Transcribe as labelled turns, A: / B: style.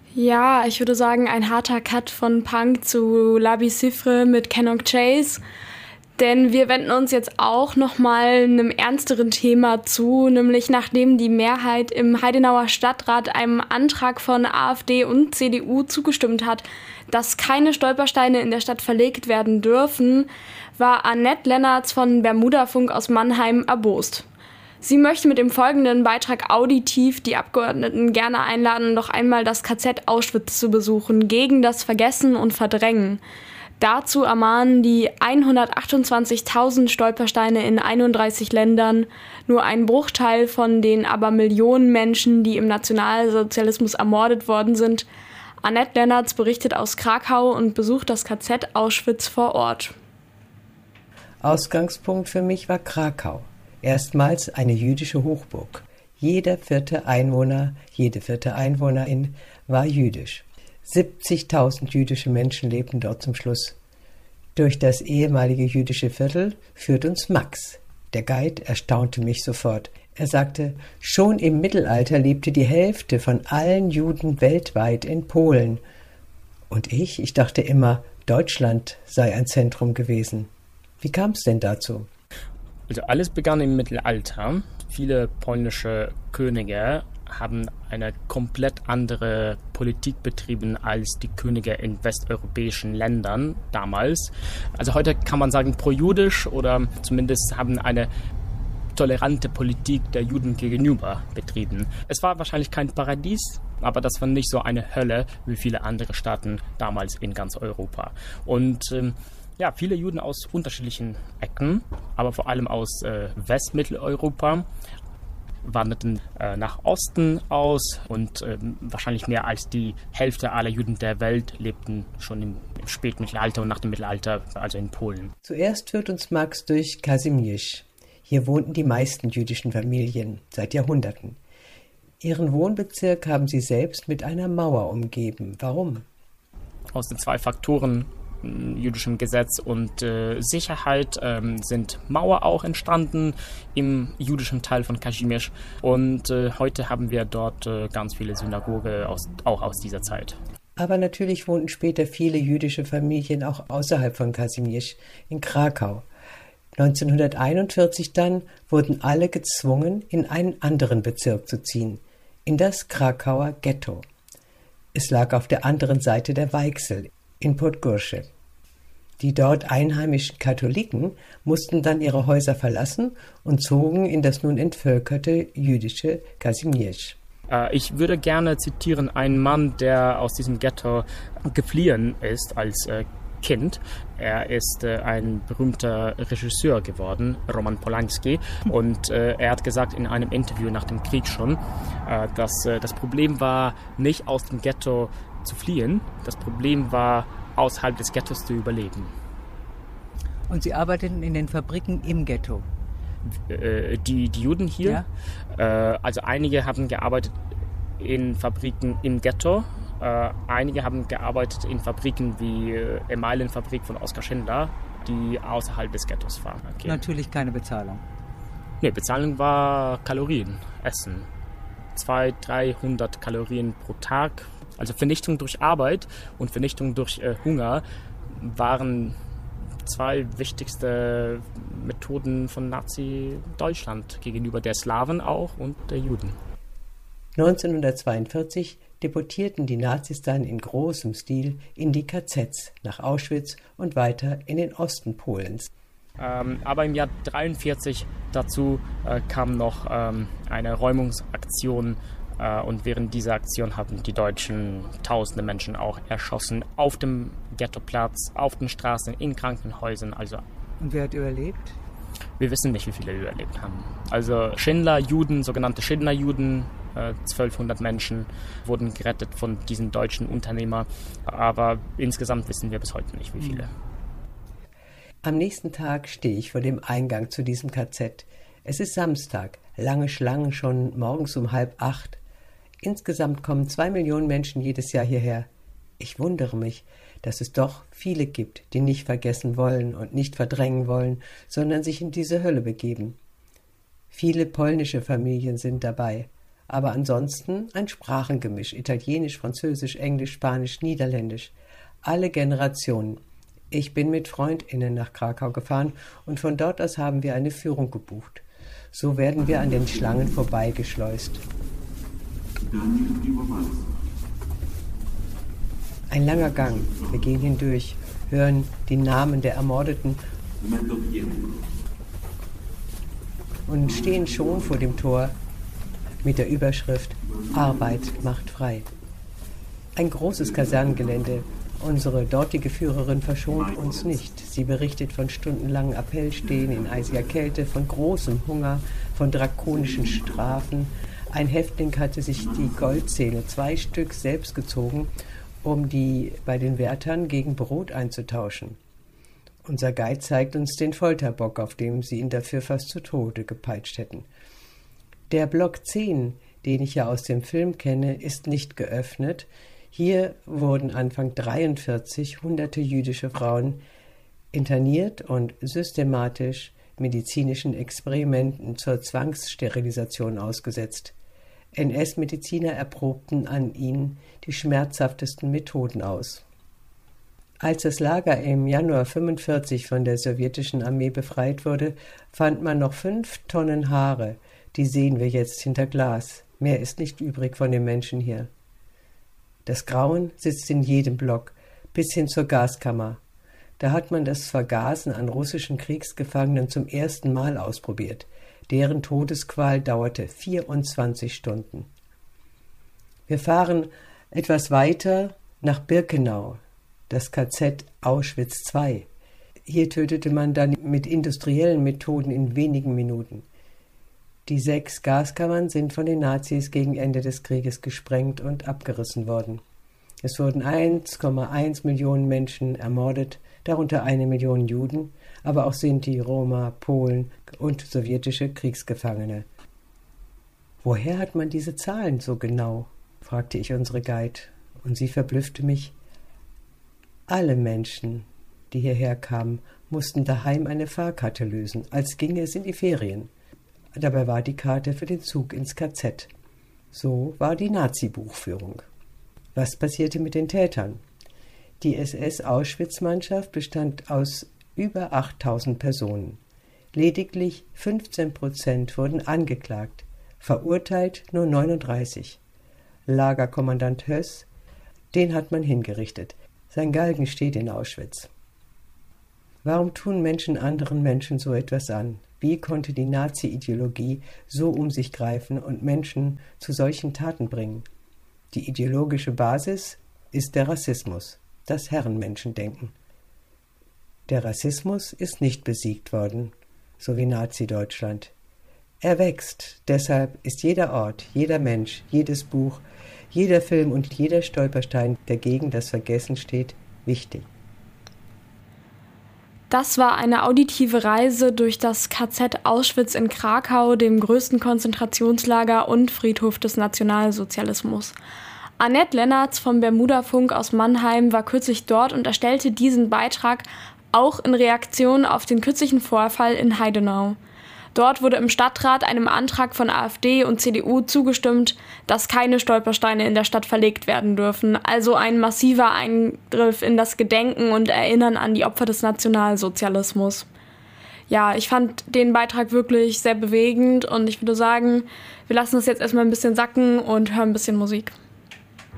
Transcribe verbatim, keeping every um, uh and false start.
A: Ja, ich würde sagen, ein harter Cut von Punk zu Labi Siffre mit Canon Chase. Denn wir wenden uns jetzt auch nochmal einem ernsteren Thema zu, nämlich nachdem die Mehrheit im Heidenauer Stadtrat einem Antrag von AfD und C D U zugestimmt hat, dass keine Stolpersteine in der Stadt verlegt werden dürfen, war Annette Lennertz von Bermudafunk aus Mannheim erbost. Sie möchte mit dem folgenden Beitrag auditiv die Abgeordneten gerne einladen, noch einmal das K Z Auschwitz zu besuchen, gegen das Vergessen und Verdrängen. Dazu ermahnen die hundertachtundzwanzigtausend Stolpersteine in einunddreißig Ländern, nur ein Bruchteil von den aber Millionen Menschen, die im Nationalsozialismus ermordet worden sind. Annette Lennertz berichtet aus Krakau und besucht das K Z Auschwitz vor Ort.
B: Ausgangspunkt für mich war Krakau. Erstmals eine jüdische Hochburg. Jeder vierte Einwohner, jede vierte Einwohnerin war jüdisch. siebzigtausend jüdische Menschen lebten dort zum Schluss. Durch das ehemalige jüdische Viertel führt uns Max. Der Guide erstaunte mich sofort. Er sagte, schon im Mittelalter lebte die Hälfte von allen Juden weltweit in Polen. Und ich, ich dachte immer, Deutschland sei ein Zentrum gewesen. Wie kam es denn dazu?
C: Also alles begann im Mittelalter. Viele polnische Könige haben eine komplett andere Politik betrieben als die Könige in westeuropäischen Ländern damals. Also heute kann man sagen pro-jüdisch oder zumindest haben eine tolerante Politik der Juden gegenüber betrieben. Es war wahrscheinlich kein Paradies, aber das war nicht so eine Hölle wie viele andere Staaten damals in ganz Europa. Und ähm, ja, viele Juden aus unterschiedlichen Ecken, aber vor allem aus äh, Westmitteleuropa, wanderten äh, nach Osten aus und äh, wahrscheinlich mehr als die Hälfte aller Juden der Welt lebten schon im, im Spätmittelalter und nach dem Mittelalter, also in Polen.
B: Zuerst führt uns Max durch Kazimierz. Hier wohnten die meisten jüdischen Familien seit Jahrhunderten. Ihren Wohnbezirk haben sie selbst mit einer Mauer umgeben. Warum?
C: Aus den zwei Faktoren jüdischem Gesetz und äh, Sicherheit ähm, sind Mauer auch entstanden im jüdischen Teil von Kazimierz und äh, heute haben wir dort äh, ganz viele Synagogen aus, auch aus dieser Zeit.
B: Aber natürlich wohnten später viele jüdische Familien auch außerhalb von Kazimierz in Krakau. neunzehnhunderteinundvierzig dann wurden alle gezwungen, in einen anderen Bezirk zu ziehen, in das Krakauer Ghetto. Es lag auf der anderen Seite der Weichsel, in Podgorze. Die dort einheimischen Katholiken mussten dann ihre Häuser verlassen und zogen in das nun entvölkerte jüdische Kazimierz.
C: Äh, ich würde gerne zitieren einen Mann, der aus diesem Ghetto geflohen ist als äh, Kind. Er ist äh, ein berühmter Regisseur geworden, Roman Polanski, und äh, er hat gesagt in einem Interview nach dem Krieg schon, äh, dass äh, das Problem war, nicht aus dem Ghetto zu fliehen. Das Problem war, außerhalb des Ghettos zu überleben.
D: Und Sie arbeiteten in den Fabriken im Ghetto?
C: Äh, die, die Juden hier? Ja. Äh, also einige haben gearbeitet in Fabriken im Ghetto. Äh, einige haben gearbeitet in Fabriken wie äh, Emaillenfabrik von Oskar Schindler, die außerhalb des Ghettos waren. Okay.
D: Natürlich keine Bezahlung?
C: Nee, Bezahlung war Kalorien, Essen. zweihundert, dreihundert Kalorien pro Tag. Also Vernichtung durch Arbeit und Vernichtung durch äh, Hunger waren zwei wichtigste Methoden von Nazi-Deutschland gegenüber der Slawen auch und der Juden.
B: neunzehnhundertzweiundvierzig deportierten die Nazis dann in großem Stil in die K Zs nach Auschwitz und weiter in den Osten Polens.
C: Ähm, aber im Jahr neunzehnhundertdreiundvierzig dazu äh, kam noch ähm, eine Räumungsaktion. Und während dieser Aktion haben die Deutschen tausende Menschen auch erschossen. Auf dem Ghettoplatz, auf den Straßen, in Krankenhäusern. Also
D: und wer hat überlebt?
C: Wir wissen nicht, wie viele überlebt haben. Also Schindler-Juden, sogenannte Schindler-Juden, äh, zwölfhundert Menschen wurden gerettet von diesen deutschen Unternehmern. Aber insgesamt wissen wir bis heute nicht, wie viele.
B: Am nächsten Tag stehe ich vor dem Eingang zu diesem K Z. Es ist Samstag, lange Schlangen schon morgens um halb acht. Insgesamt kommen zwei Millionen Menschen jedes Jahr hierher. Ich wundere mich, dass es doch viele gibt, die nicht vergessen wollen und nicht verdrängen wollen, sondern sich in diese Hölle begeben. Viele polnische Familien sind dabei, aber ansonsten ein Sprachengemisch, Italienisch, Französisch, Englisch, Spanisch, Niederländisch, alle Generationen. Ich bin mit FreundInnen nach Krakau gefahren und von dort aus haben wir eine Führung gebucht. So werden wir an den Schlangen vorbeigeschleust. Ein langer Gang, wir gehen hindurch, hören die Namen der Ermordeten und stehen schon vor dem Tor mit der Überschrift Arbeit macht frei. Ein großes Kasernengelände. Unsere dortige Führerin verschont uns nicht. Sie berichtet von stundenlangen Appellstehen in eisiger Kälte, von großem Hunger, von drakonischen Strafen. Ein Häftling hatte sich die Goldzähne, zwei Stück, selbst gezogen, um die bei den Wärtern gegen Brot einzutauschen. Unser Guide zeigt uns den Folterbock, auf dem sie ihn dafür fast zu Tode gepeitscht hätten. Der Block zehn, den ich ja aus dem Film kenne, ist nicht geöffnet. Hier wurden Anfang dreiundvierzig hunderte jüdische Frauen interniert und systematisch medizinischen Experimenten zur Zwangssterilisation ausgesetzt. N S-Mediziner erprobten an ihnen die schmerzhaftesten Methoden aus. Als das Lager im Januar fünfundvierzig von der sowjetischen Armee befreit wurde, fand man noch fünf Tonnen Haare. Die sehen wir jetzt hinter Glas. Mehr ist nicht übrig von den Menschen hier. Das Grauen sitzt in jedem Block, bis hin zur Gaskammer. Da hat man das Vergasen an russischen Kriegsgefangenen zum ersten Mal ausprobiert. Deren Todesqual dauerte vierundzwanzig Stunden. Wir fahren etwas weiter nach Birkenau, das K Z Auschwitz zwei. Hier tötete man dann mit industriellen Methoden in wenigen Minuten. Die sechs Gaskammern sind von den Nazis gegen Ende des Krieges gesprengt und abgerissen worden. Es wurden eins Komma eins Millionen Menschen ermordet, darunter eine Million Juden, aber auch Sinti, Roma, Polen und sowjetische Kriegsgefangene. Woher hat man diese Zahlen so genau? Fragte ich unsere Guide, und sie verblüffte mich. Alle Menschen, die hierher kamen, mussten daheim eine Fahrkarte lösen, als ginge es in die Ferien. Dabei war die Karte für den Zug ins K Z. So war die Nazi-Buchführung. Was passierte mit den Tätern? Die S S-Auschwitz-Mannschaft bestand aus über achttausend Personen. Lediglich fünfzehn Prozent wurden angeklagt, verurteilt nur neununddreißig. Lagerkommandant Höss, den hat man hingerichtet. Sein Galgen steht in Auschwitz. Warum tun Menschen anderen Menschen so etwas an? Wie konnte die Nazi-Ideologie so um sich greifen und Menschen zu solchen Taten bringen? Die ideologische Basis ist der Rassismus, das Herrenmenschendenken. Der Rassismus ist nicht besiegt worden, so wie Nazi-Deutschland. Er wächst, deshalb ist jeder Ort, jeder Mensch, jedes Buch, jeder Film und jeder Stolperstein, der gegen das Vergessen steht, wichtig.
A: Das war eine auditive Reise durch das K Z Auschwitz in Krakau, dem größten Konzentrationslager und Friedhof des Nationalsozialismus. Annette Lennertz vom Bermudafunk aus Mannheim war kürzlich dort und erstellte diesen Beitrag auch in Reaktion auf den kürzlichen Vorfall in Heidenau. Dort wurde im Stadtrat einem Antrag von AfD und C D U zugestimmt, dass keine Stolpersteine in der Stadt verlegt werden dürfen. Also ein massiver Eingriff in das Gedenken und Erinnern an die Opfer des Nationalsozialismus. Ja, ich fand den Beitrag wirklich sehr bewegend und ich würde sagen, wir lassen das jetzt erstmal ein bisschen sacken und hören ein bisschen Musik.